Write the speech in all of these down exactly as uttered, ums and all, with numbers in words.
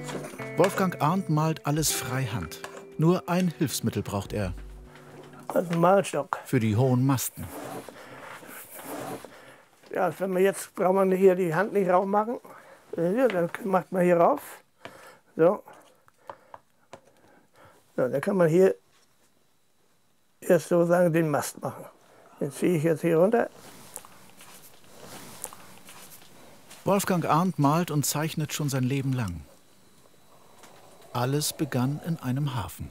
Wolfgang Arndt malt alles freihand. Nur ein Hilfsmittel braucht er. Das ist ein Malstock. Für die hohen Masten. Ja, wenn man jetzt braucht man hier die Hand nicht rauf machen. Dann macht man hier rauf. So. So, dann kann man hier erst sozusagen den Mast machen. Den ziehe ich jetzt hier runter. Wolfgang Arndt malt und zeichnet schon sein Leben lang. Alles begann in einem Hafen.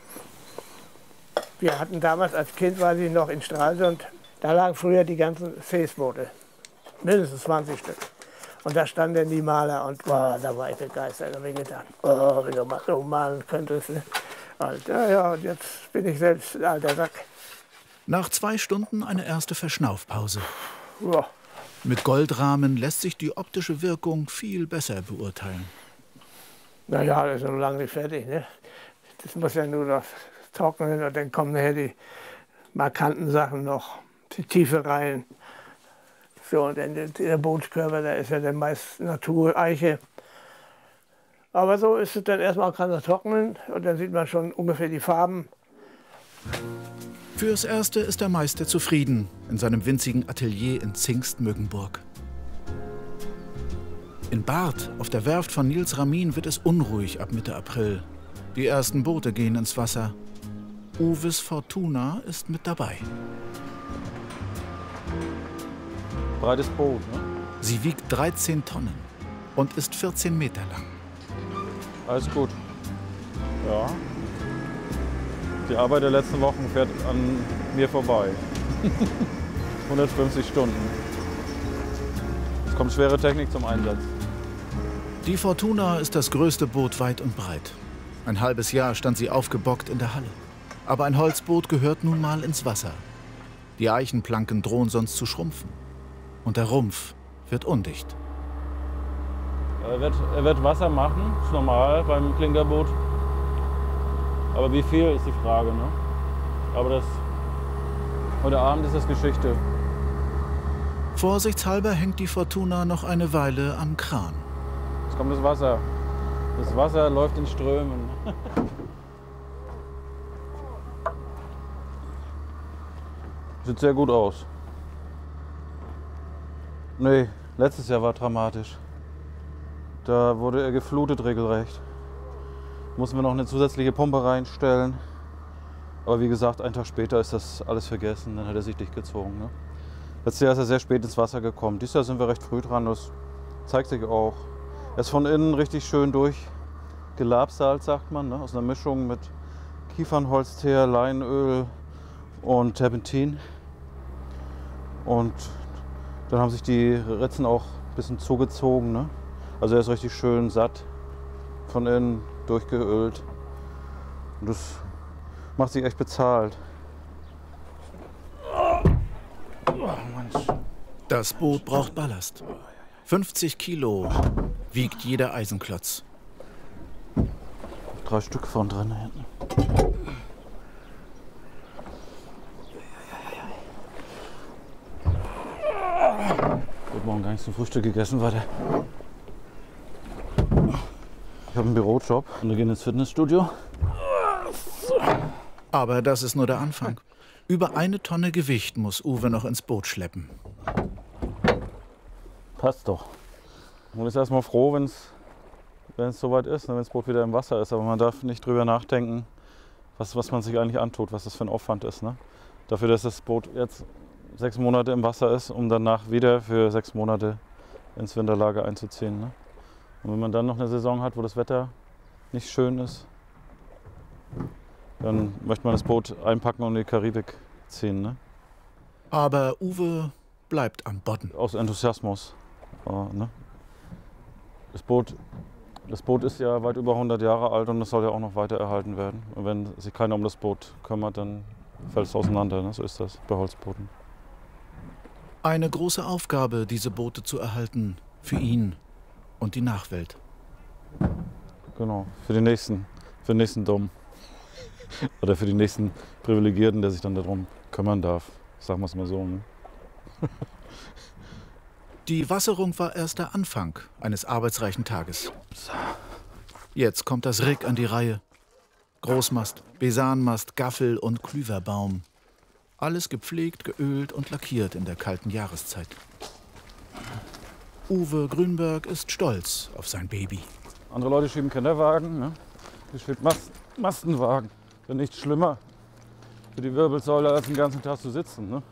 Wir hatten damals als Kind, weiß ich noch, in Stralsund, da lagen früher die ganzen Fäßboote. Mindestens zwanzig Stück. Und da standen dann die Maler und boah, da war ich begeistert. Da habe ich gedacht, oh, wenn du mal so malen könntest. Ne? Und, ja, ja, und jetzt bin ich selbst ein alter Sack. Nach zwei Stunden eine erste Verschnaufpause. Ja. Mit Goldrahmen lässt sich die optische Wirkung viel besser beurteilen. Naja, das ist noch lange nicht fertig. Ne? Das muss ja nur noch trocknen und dann kommen nachher die markanten Sachen noch, die Tiefe rein. So, und dann der Bootskörper, da ist ja dann meist Natureiche. Aber so ist es dann erstmal, kann es trocknen und dann sieht man schon ungefähr die Farben. Fürs Erste ist der Meister zufrieden in seinem winzigen Atelier in Zingst-Mückenburg. In Barth, auf der Werft von Nils Ramin, wird es unruhig ab Mitte April. Die ersten Boote gehen ins Wasser. Uwes Fortuna ist mit dabei. Breites Boot, ne? Sie wiegt dreizehn Tonnen und ist vierzehn Meter lang. Alles gut. Ja. Die Arbeit der letzten Wochen fährt an mir vorbei. hundertfünfzig Stunden. Es kommt schwere Technik zum Einsatz. Die Fortuna ist das größte Boot weit und breit. Ein halbes Jahr stand sie aufgebockt in der Halle. Aber ein Holzboot gehört nun mal ins Wasser. Die Eichenplanken drohen sonst zu schrumpfen. Und der Rumpf wird undicht. Er wird, er wird Wasser machen, ist normal beim Klinkerboot. Aber wie viel ist die Frage, ne? Aber das, heute Abend ist das Geschichte. Vorsichtshalber hängt die Fortuna noch eine Weile am Kran. Jetzt kommt das Wasser. Das Wasser läuft in Strömen. Sieht sehr gut aus. Nee, letztes Jahr war dramatisch. Da wurde er geflutet regelrecht. Mussten wir noch eine zusätzliche Pumpe reinstellen. Aber wie gesagt, einen Tag später ist das alles vergessen. Dann hat er sich dicht gezogen. Ne? Letztes Jahr ist er sehr spät ins Wasser gekommen. Dieses Jahr sind wir recht früh dran. Das zeigt sich auch. Er ist von innen richtig schön durchgelabsalt, sagt man. Ne? Aus einer Mischung mit Kiefernholzteer, Leinöl und Terpentin. Und dann haben sich die Ritzen auch ein bisschen zugezogen. Ne? Also er ist richtig schön satt, von innen durchgeölt. Und das macht sich echt bezahlt. Das Boot braucht Ballast. fünfzig Kilo wiegt jeder Eisenklotz. Drei Stück von drin da hinten. Ich habe morgen gar nicht zum Frühstück gegessen, weiter. Ich habe einen Bürojob und wir gehen ins Fitnessstudio. Aber das ist nur der Anfang. Über eine Tonne Gewicht muss Uwe noch ins Boot schleppen. Passt doch. Man ist erstmal froh, wenn es wenn es soweit ist, wenn das Boot wieder im Wasser ist. Aber man darf nicht drüber nachdenken, was, was man sich eigentlich antut, was das für ein Aufwand ist. Ne? Dafür, dass das Boot jetzt sechs Monate im Wasser ist, um danach wieder für sechs Monate ins Winterlager einzuziehen. Ne? Und wenn man dann noch eine Saison hat, wo das Wetter nicht schön ist, dann möchte man das Boot einpacken und in die Karibik ziehen. Ne? Aber Uwe bleibt am Bodden. Aus Enthusiasmus. Ja, ne? das, Boot, das Boot ist ja weit über hundert Jahre alt und es soll ja auch noch weiter erhalten werden. Und wenn sich keiner um das Boot kümmert, dann fällt es auseinander. Ne? So ist das bei Holzbooten. Eine große Aufgabe, diese Boote zu erhalten, für ihn und die Nachwelt. Genau, für die nächsten, für den nächsten Dom. Oder für die nächsten Privilegierten, der sich dann darum kümmern darf. Sagen wir es mal so. Ne? Die Wasserung war erst der Anfang eines arbeitsreichen Tages. Jetzt kommt das Rig an die Reihe. Großmast, Besanmast, Gaffel und Klüverbaum. Alles gepflegt, geölt und lackiert in der kalten Jahreszeit. Uwe Grünberg ist stolz auf sein Baby. Andere Leute schieben Kinderwagen, ne? Hier steht Mast Mastenwagen. Wäre nichts schlimmer für die Wirbelsäule, als den ganzen Tag zu sitzen. Ne?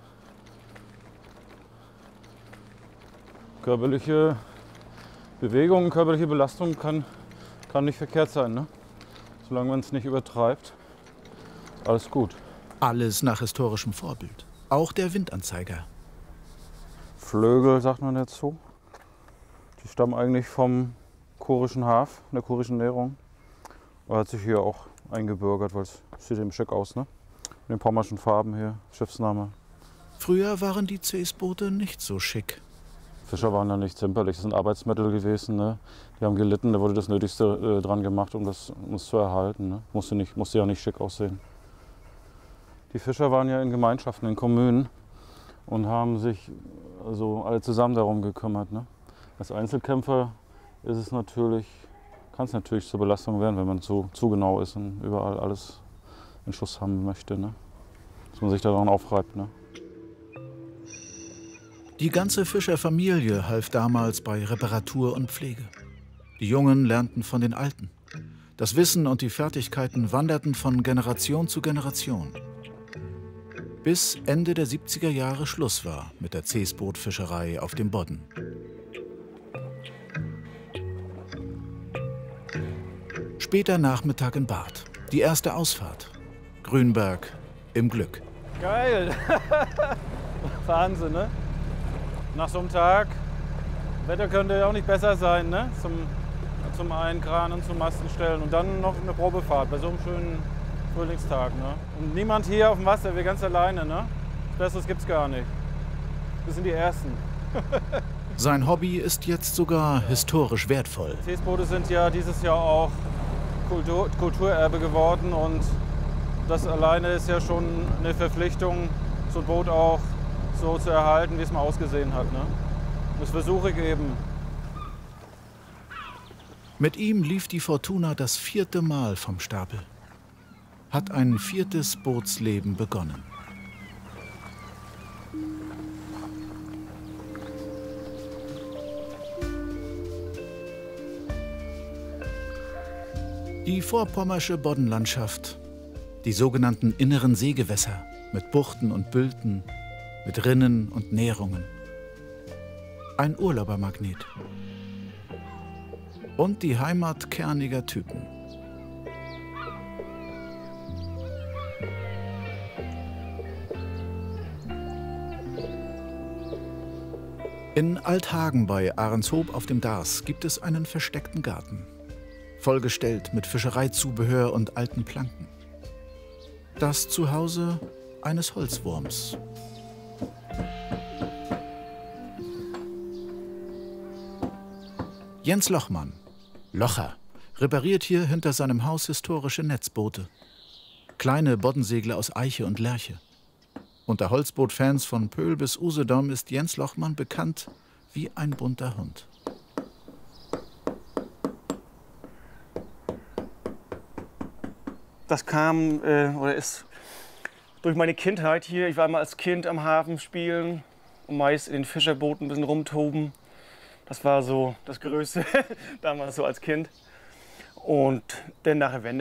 Körperliche Bewegung, körperliche Belastung kann, kann nicht verkehrt sein. Ne? Solange man es nicht übertreibt, ist alles gut. Alles nach historischem Vorbild. Auch der Windanzeiger. Flögel sagt man dazu. Die stammen eigentlich vom kurischen Haf, der kurischen Nährung. Er hat sich hier auch eingebürgert, weil es sieht eben schick aus, ne? Mit den pommerschen Farben hier, Schiffsname. Früher waren die Ceesboote nicht so schick. Fischer waren ja nicht zimperlich, das sind Arbeitsmittel gewesen, ne? Die haben gelitten, da wurde das Nötigste äh, dran gemacht, um das, um das zu erhalten. Ne? Musste, nicht, musste ja nicht schick aussehen. Die Fischer waren ja in Gemeinschaften, in Kommunen und haben sich also alle zusammen darum gekümmert. Ne? Als Einzelkämpfer ist es natürlich, kann es natürlich zur Belastung werden, wenn man zu, zu genau ist und überall alles in Schuss haben möchte. Ne? Dass man sich daran aufreibt. Ne? Die ganze Fischerfamilie half damals bei Reparatur und Pflege. Die Jungen lernten von den Alten. Das Wissen und die Fertigkeiten wanderten von Generation zu Generation. Bis Ende der siebziger Jahre Schluss war mit der Ceesbootfischerei auf dem Bodden. Später Nachmittag in Barth. Die erste Ausfahrt. Grünberg im Glück. Geil! Wahnsinn, ne? Nach so einem Tag, Wetter könnte ja auch nicht besser sein, ne? Zum, zum Einkran und zum Masten stellen und dann noch eine Probefahrt bei so einem schönen Frühlingstag, ne? Und niemand hier auf dem Wasser, wir ganz alleine, ne? Besseres gibt's gar nicht. Wir sind die Ersten. Sein Hobby ist jetzt sogar historisch wertvoll. Ceesboote sind ja dieses Jahr auch Kultur, Kulturerbe geworden und das alleine ist ja schon eine Verpflichtung, so ein Boot auch so zu erhalten, wie es mal ausgesehen hat. Ne? Das versuche ich eben. Mit ihm lief die Fortuna das vierte Mal vom Stapel. Hat ein viertes Bootsleben begonnen. Die vorpommersche Boddenlandschaft, die sogenannten inneren Seegewässer mit Buchten und Bülten, mit Rinnen und Nährungen. Ein Urlaubermagnet. Und die Heimat kerniger Typen. In Althagen bei Ahrenshoop auf dem Dars gibt es einen versteckten Garten. Vollgestellt mit Fischereizubehör und alten Planken. Das Zuhause eines Holzwurms. Jens Lochmann, Locher, repariert hier hinter seinem Haus historische Netzboote. Kleine Boddensegler aus Eiche und Lärche. Unter Holzbootfans von Pöhl bis Usedom ist Jens Lochmann bekannt wie ein bunter Hund. Das kam äh, oder ist durch meine Kindheit hier. Ich war immer als Kind am Hafen spielen und meist in den Fischerbooten ein bisschen rumtoben. Das war so das Größte damals so als Kind. Und dann nach der Wende